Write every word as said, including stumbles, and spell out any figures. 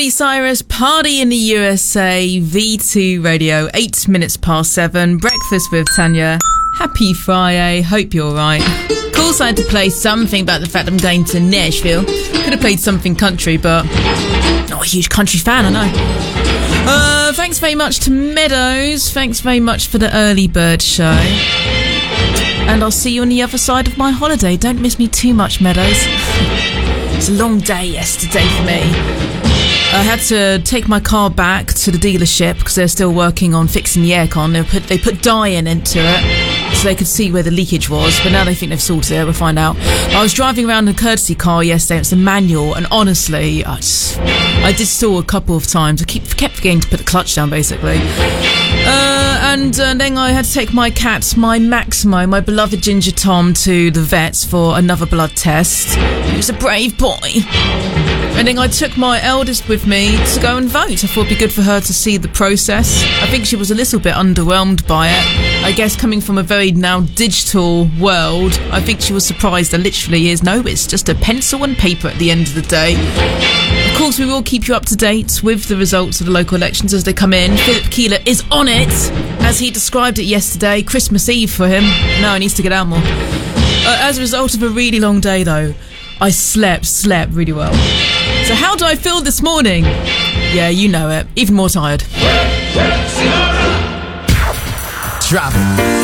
Miley Cyrus, Party in the U S A, V two Radio, eight minutes past seven, breakfast with Tanya. Happy Friday, hope you're alright. Of course I had to play something about the fact I'm going to Nashville. Could have played something country, but not a huge country fan, I know. Uh, thanks very much to Meadows, thanks very much for the early bird show. And I'll see you on the other side of my holiday. Don't miss me too much, Meadows. It's a long day yesterday for me. I had to take my car back to the dealership because they're still working on fixing the aircon. They put they put dye in into it so they could see where the leakage was, but now they think they've sorted it. We'll find out. I was driving around in a courtesy car yesterday. It's a manual, and honestly, I just, I did stall a couple of times. I keep kept forgetting to put the clutch down, basically. Uh, and uh, then I had to take my cat, my Maximo, my beloved Ginger Tom, to the vets for another blood test. He was a brave boy. And then I took my eldest with me to go and vote. I thought it'd be good for her to see the process. I think she was a little bit underwhelmed by it. I guess coming from a very now digital world, I think she was surprised there literally is no, it's just a pencil and paper at the end of the day. Of course, we will keep you up to date with the results of the local elections as they come in. Philip Keeler is on it, as he described it yesterday. Christmas Eve for him. No, he needs to get out more. Uh, as a result of a really long day, though, I slept, slept really well. So how do I feel this morning? Yeah, you know it. Even more tired. Drop it.